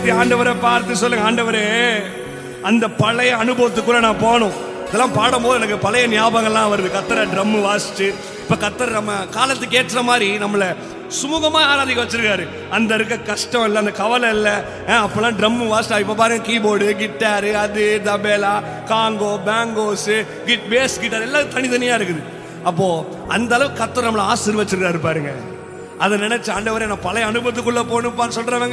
உயர்த்தி ஆண்டவரை பார்த்து சொல்லுங்க, ஆண்டவரே அந்த பழைய அனுபவத்துக்குள்ள நான் போகணும். இதெல்லாம் பாடும்போது எனக்கு பழைய ஞாபகம்லாம் வருது. கத்தரை ட்ரம் வாசிச்சு இப்ப கத்தர் நம்ம காலத்துக்கு ஏற்ற மாதிரி நம்மளை சுமூகமா ஆராதிக்க வச்சிருக்காரு. அந்த இருக்க கஷ்டம் இல்லை, அந்த கவலை இல்லை. அப்பெல்லாம் ட்ரம் வாசிட்டா, இப்ப பாருங்க கீபோர்டு, கிட்டாரு, அது தபேலா, காங்கோ, பேங்கோஸ், பேஸ் கிட்டார் எல்லாம் தனித்தனியா இருக்குது. அப்போ அந்த அளவுக்கு கத்தர் நம்மளை ஆசீர்வச்சிருக்காரு பாருங்க. அதை நினைச்சு ஆண்டவரே நான் பழைய அனுபவத்துக்குள்ள போகணும்ப்பான்னு சொல்றவங்க